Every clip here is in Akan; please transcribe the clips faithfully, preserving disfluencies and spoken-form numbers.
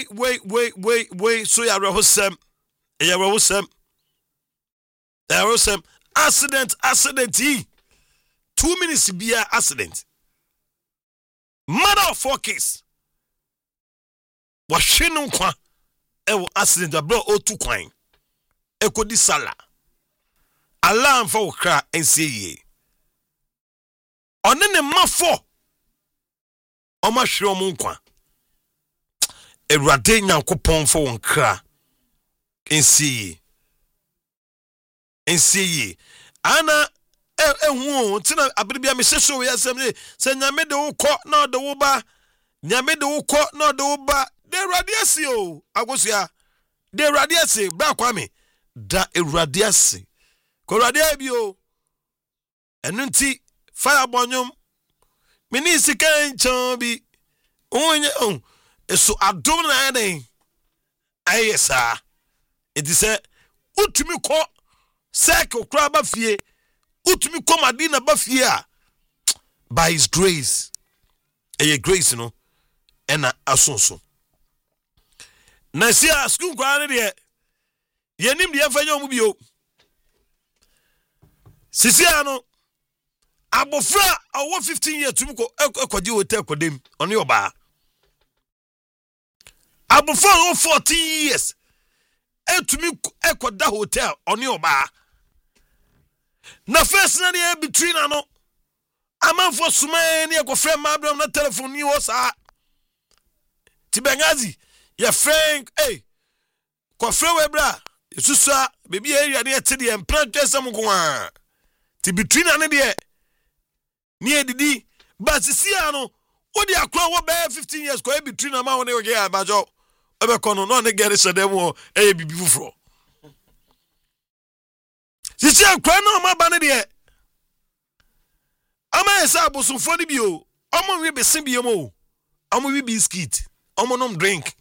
wait, wait, wait, wait. So ya rehosem. Ya rehosem. Ya rehosem. Accident, accident. Two minutes be a accident. Mother of four case. Washinu kwa. Ewo accident. A bro o two coin. Eko di sala. Alarm for okra and say ye. Onene mafo. Oma shiro mu kwa. Erade nyankopon for onkra. Ensi ensi ana ehu tina abribia me seso ya sem se nyame de wo kɔ na de wo ba nyame de wo kɔ na de wo ba de erade ase o agosia de erade ase bra kwame da erade ase ko erade abi o enu nti fire bonyum mini sika nchon bi onye on eso adom na eden ayesa enti se utumi kɔ sek okra ba fie utumi kɔ madina ba fie a by his grace eye grace no ena asonso na sia school kwa ne de yenim de yefanya omu bio sisia no abofra awo fifteen years tumi kɔ ekɔji hotel kodem oni oba abofra awo fourteen years etumi ekoda hotel oni oba na first na dey between ano amanfo suma ne ekofre mabram na telephone ni wo sa tibengazi ya frank eh kofre webra esusa bebi area ne ete de emprantre sam ko a ti between ano de ni edidi but sia no wo de akwa wo be fifteen years ko e between ama wo ne wo ge abajo ebe kono no ne gere sedem wo e bibi fufro sisi akwa no ma ba ne de ama esa abosofo ni bio omo wi be sin bio mo omo wi biscuit omo nom drink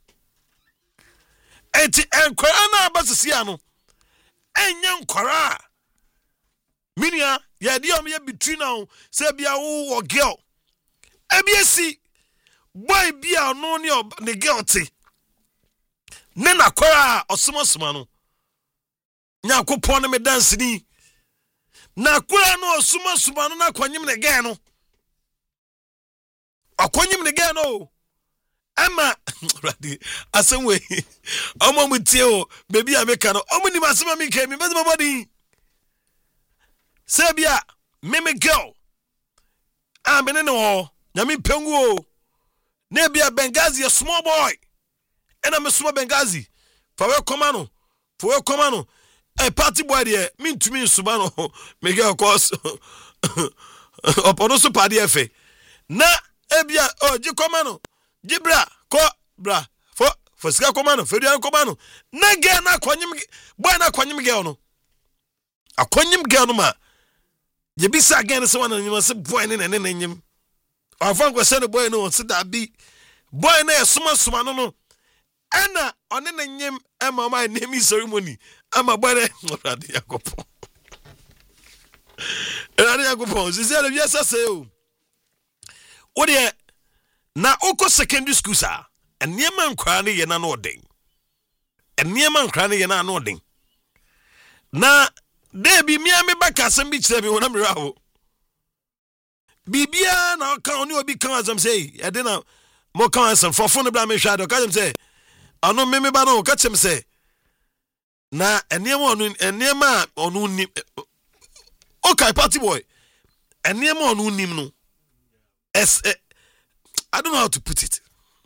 enti enkwara na abasisi ano enya nkwara minia ya di omo ya between now say bia wo girl ebiesi boy bia no ni ne girl ti ne na kwara osomosoma no nyakopon me dance ni na kwara no osomosoma no na kwanyim ne gen no akwanyim ne gen no ama radi asenwe omo mutie o baby ameka no omo ni masema mi kai mi bezema body sebia meme girl amene no nyame pengu o na bia Benghazi a small boy ena me small Benghazi for we come no for we come no e party boy there me ntumi nsuba no me girl cause opono so padi efe na ebia o ji come no jibra ko bra fo fo sika come no feduan come no na girl na kwanyim boy na kwanyim girl no akwanyim girl no ma ye bisa again so one nyim se boy ne ne ne nyim afan ko se ne boy no se da bi boy na esoma soma no no ana one ne nyim ema ma name ceremony ama boy ne rade yakopo rade yakopo se se le biasa se o o de na oko secondary school sa eniema nkra ne ye na no den eniema nkra ne ye na no den na debi mi ame baka sem bi kire bi wona mira ho bibia na ka oni obi kan azam say e de na mo kan asem fofo ne bra me hwa do ka dem say ano me me ba no ka chem say na eniema onu eniema onu ni okay party boy eniema onu nim no es eh, I don't know how to put it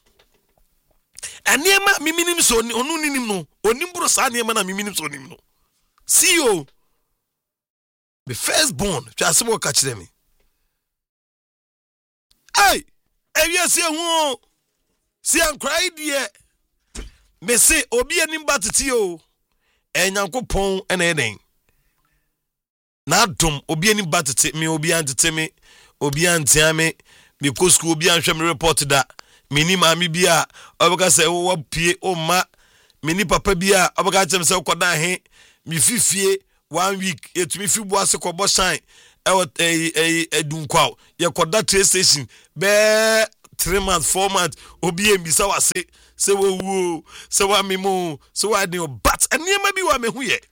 eniema mi minim so onu nim no onim bro sa eniema na mi minim so onim no see you the first born just what catch them hey ewie se hu si an cry die me say obi anim batete o enyankopon ena eden na dom obi anim batete me obi antete me obi antia me me ko school obi anhwe me report da me ni ma me bia obaka say wo pie o ma me ni papa bia obaka chem say koda he me fifie one week etumi fi boase kobo shine e e edunkwa ye koda train station be three months four months obi embisa wase se wo wo se wa me mo se wa de but eniema bi wa me hu ye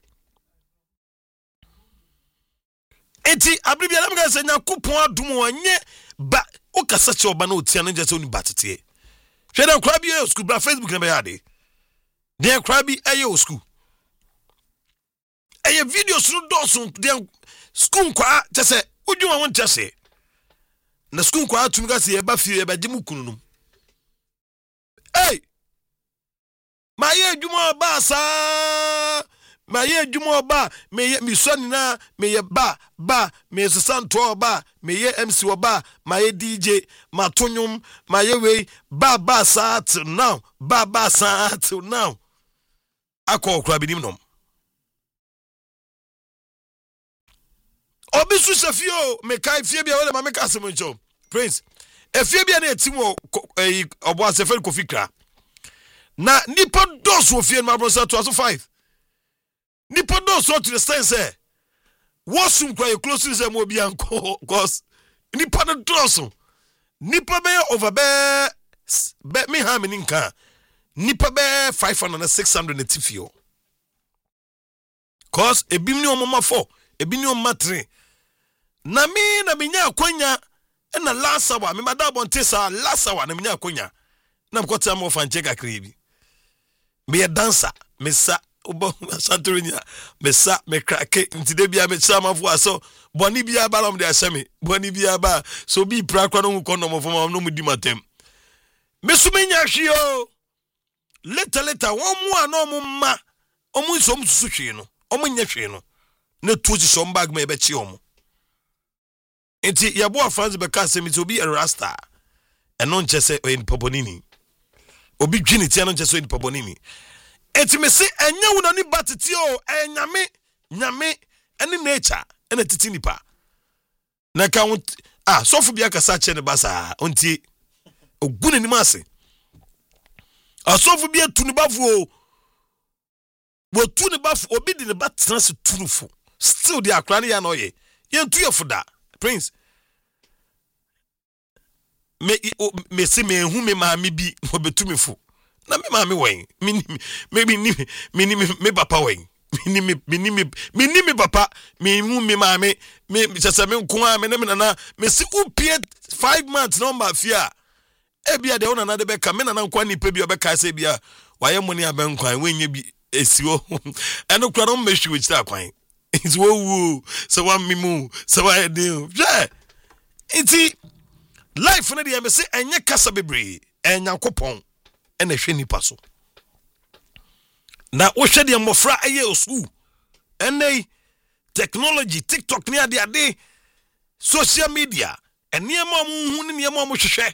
enti abribia na me say Nyankopon adom wanye ba o kasa che oba na otia na nje se oni batete hwe na kra bi e school bra Facebook na be yade de kra bi e school e videos no dosun de school kwa te se odwuma won te se na school kwa atum ga se e ba fie e ba gimu kununum hey ma ye adwuma ba sa ma ye adwuma ba me me so nina me ye ba ba me sesanto ba me ye M C ba ma ye D J ma tonyum ma ye we ba ba sa till now ba ba sa till now akọ okra binim nom obi su safio me kai fie bia wole ma me ka asem ncho prince e fie bia na etimo eh obo asefel kofi kra na nipa dos wo fie ma bro sa to five nipa dos so to the sense eh wosum kwa you close to mo bia nko cause nipa no dos nipa be over be be me ha me nka nipa be five hundred and six hundred netifio cause ebim ni omoma four ebi ni omma three na mi na minya akonya na last hour me madabo ntesa last hour na minya akonya na mkota mo fanche kakra bi me dancer me sa obo santorinya me sa me krake ntide bia me chama fu aso boni bia ba lom de asemi boni bia ba so bi prakwa no ko no mo fo no mu di matem me su menya hwio later later won mu ano mo ma omu nso mu susu hwe no omu nya hwe no na tuji some bag me be chi omu enti yabo afranz be ka asemi to bi a rasta eno nche se en pobonini obi dwini ti eno nche so en pobonini enti me se enya wo ni batete o enyame nyame ene nature ene titi nipa na ka ah sofu bia kasa che ne basa onti ogune ni mase asofu bia tunu bafu o wo tunu bafu obi di ne batena se tunufu still the akra ne ya no ye yentu ye fuda prince me me se me hu me ma me bi obetumi fu na me ma me wen me me me me me papa wen me me me me me me papa me hu me ma me me sese me nko a me na na me se upie five months number fear e bia de ona na de be ka me na na nko ni pe bi obeka se bia waye mo ni abenkwan wenye bi esiwo eno kra no me hwi wi ta kwan it's woo so one me move so I do yeah it's life na dey me say enye kasa bebre enyankopon ena hwe nipa so na wo hwe de mofra aye osu enei technology TikTok ni ade ade social media enia ma mu hu ni ma mu hwehwe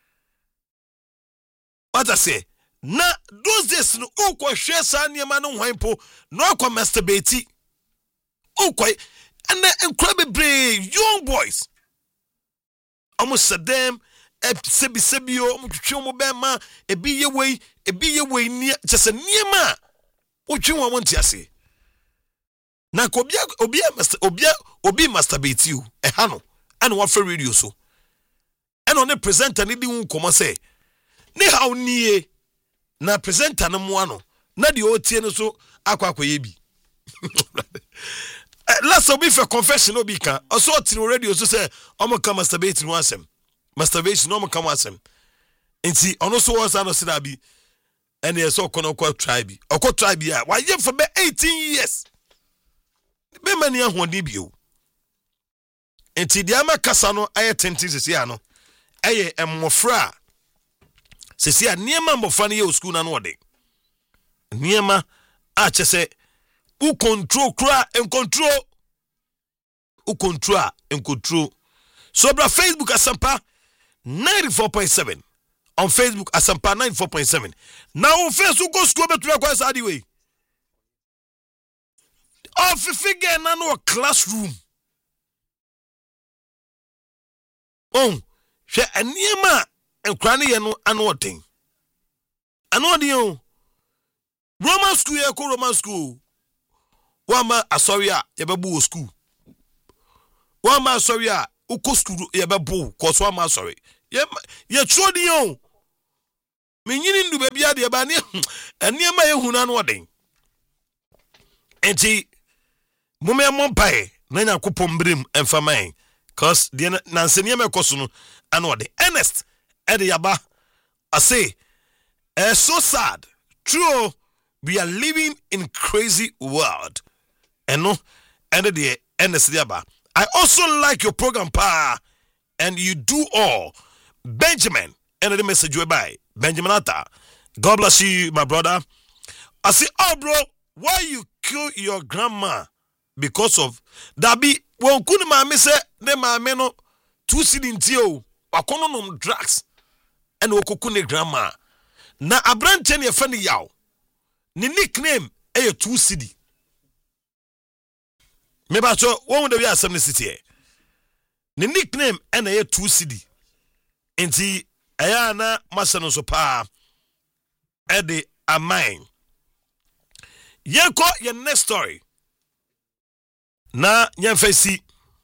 what I say na those days no ukwa hwe sa nia ma no hwanpo no akwa masturbate ukwa and incredible brave young boys almost said them sebi sebio mutwe mo be ma ebi ye wei ebi ye wei ni just niema utwe wo monti ase na ko obia obia obia obi masturbate you e ha no ana wa fa radio so and on the presenter ni di hu komo say ni ha nie na presenter no mo ano na di otie no so akwa akwa bi last obi for confession obi kan also on radio so say omo come masturbate no asem masturbation no come asem enti ono so was no say that bi ene ye so kono kwa tribe okọ tribe ya why for be eighteen years be mani ahodi bio enti dia makasa no aye twenty sisi ano aye emofra sisi a niema mofra no ye school na no ode niema a chese u control kra en control u control en control so bra Facebook Asampa ninety-four point seven on Facebook Asampa ninety-four point seven now on Facebook go school betu kwa sadi way of figure na no classroom oh she eniema enkra ne ye no ano oden ano oden o Roman school ye ko Roman school wama asori a yebebu school wama asori a uko school yebebu cause wama asori ye ye trodi yo me nyini ndu baby ade ba ne eniema ehuna no den enti mume mompai na nyakopom brem emfaman cause the nansenia me koso no ano de Ernest ede yaba I say it's so sad true we are living in crazy world and no and the Ernest yaba I also like your program pa and you do all Benjamin and the message you by Benjamin Atta God bless you my brother I say oh bro why you kill your grandma because of that be when kunu maame say ne maame no two cedi ntio wakono nom drugs and okoku ne grandma na abrante ne fa ne yaw ne nickname e two cedi me ba so won de wi asem ne city ne nickname e na e two cedi enti aya na masano so pa e de amine yenko ye next story na nyemfesi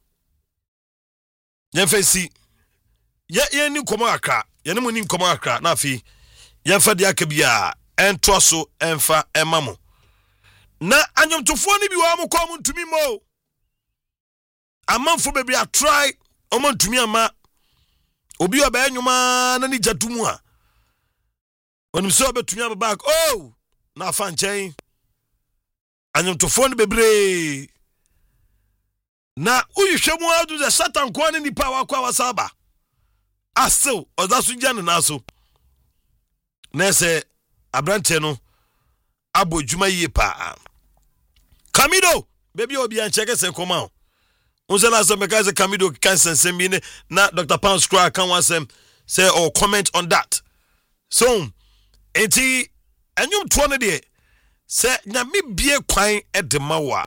nyemfesi ye ye ni komo akra ye ne mo ni komo akra na afi yemfa de akabia ento so emfa emamo na anyomtofo ni bi wa mo kom ntumi mo amanfo bebi a try omo ntumi ama obi oba enwuma na ni jatumu a onim so obetumi ababa oh na afa nchen anyomtofo ni bebre na uyihwemu adu ze satan ko ni nipa wa kwa wasaba aso odaso gyan na so na se abrante no abodwuma yie pa Kamido baby obi an cheke se koma unse na so meka se Kamido kan sensem bi ne na Doctor Pound Scroll kan wasem say or comment on that so enti anyum to ne de se nyame bie kwan edemawa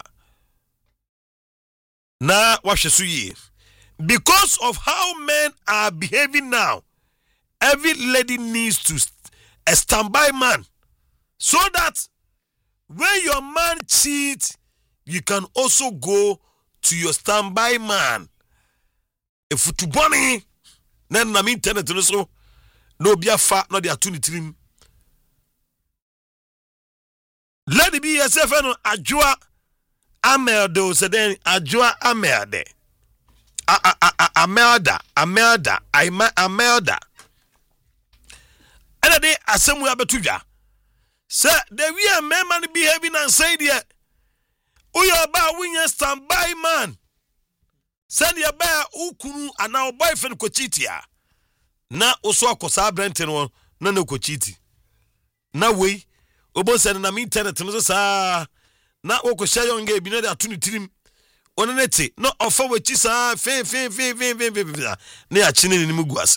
na wahweso yi because of how men are behaving now every lady needs to a standby man so that when your man cheats you can also go to your standby man if you bunny na na internet no so no bia fa no de atuni trim lady be yourself no adwoa Ameldo said then Ajua Amelde. Amelda, Amelda, Amelda. And a day as some way betuja. Sir, the we are men man behaving and say dear. We are about winning standby man. Send your bear ukunu and our boyfriend kochitia. Na oswa kosa Brenton one, no no kochiti. Na we, Obo said na me internet no sa. Na woko share yonge bi na da tuni tirim onenete no offer we chi sa fe fe fe fe fe fe na ya chi ne ni muguase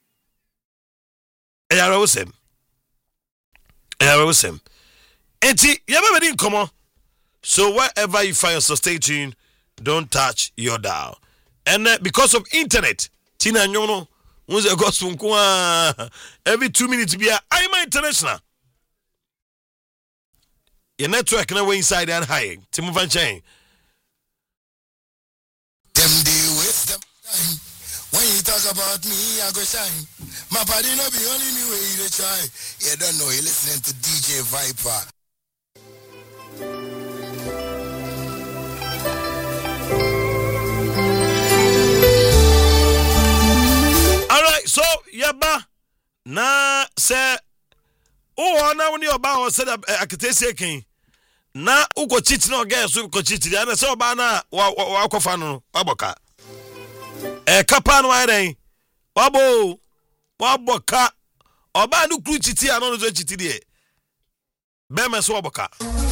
e ya rawosem e ya rawosem enti ye be be nkomo so wherever you find yourself stay tuned don't touch your dial and uh, because of internet tina nyono unze gospel nko every two minutes be I my international your network now inside and high. Timu Van Chain. Them they waste them time. When you talk about me, I go shine. My body no be only me way you try. You don't know, you listening to D J Viper. All right, so yaba na say oh na woni oba o said akitesi ken na uko cheat na oga so uko cheat ya na say oba na wa akofa no waboka e kapa no ayren wabo waboka oba no kru cheat ya no so cheat die be me so waboka